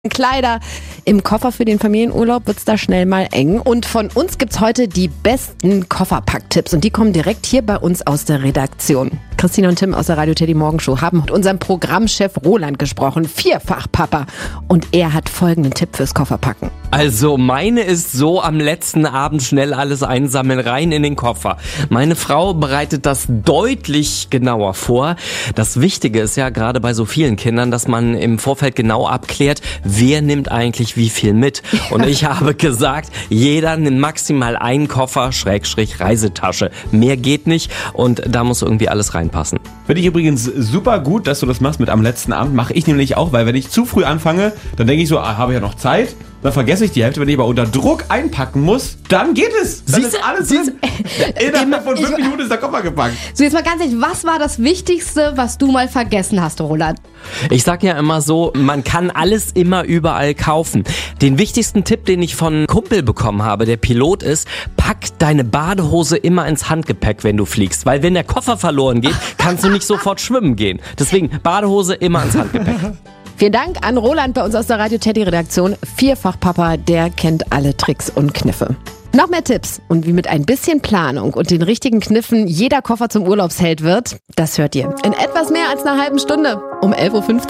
Kleider. Im Koffer für den Familienurlaub wird's da schnell mal eng. Und von uns gibt's heute die besten Kofferpacktipps. Und die kommen direkt hier bei uns aus der Redaktion. Christine und Tim aus der Radio Teddy Morgenshow haben mit unserem Programmchef Roland gesprochen. Vierfach-Papa. Und er hat folgenden Tipp fürs Kofferpacken. Also meine ist so, am letzten Abend schnell alles einsammeln, rein in den Koffer. Meine Frau bereitet das deutlich genauer vor. Das Wichtige ist ja gerade bei so vielen Kindern, dass man im Vorfeld genau abklärt, wer nimmt eigentlich wie viel mit. Und ich habe gesagt, jeder nimmt maximal einen Koffer, Reisetasche. Mehr geht nicht und da muss irgendwie alles reinpassen. Finde ich übrigens super gut, dass du das machst mit am letzten Abend. Mache ich nämlich auch, weil wenn ich zu früh anfange, dann denke ich so, habe ich ja noch Zeit. Dann vergesse ich die Hälfte. Wenn ich aber unter Druck einpacken muss, dann geht es. Dann ist alles drin. Innerhalb von 5 Minuten ist der Koffer gepackt. So, jetzt mal ganz ehrlich, was war das Wichtigste, was du mal vergessen hast, Roland? Ich sag ja immer so, man kann alles immer überall kaufen. Den wichtigsten Tipp, den ich von Kumpel bekommen habe, der Pilot ist, pack deine Badehose immer ins Handgepäck, wenn du fliegst. Weil wenn der Koffer verloren geht, kannst du nicht sofort schwimmen gehen. Deswegen Badehose immer ins Handgepäck. Vielen Dank an Roland bei uns aus der Radio Teddy Redaktion. Vierfach-Papa, der kennt alle Tricks und Kniffe. Noch mehr Tipps und wie mit ein bisschen Planung und den richtigen Kniffen jeder Koffer zum Urlaubsheld wird, das hört ihr in etwas mehr als einer halben Stunde um 11.15 Uhr.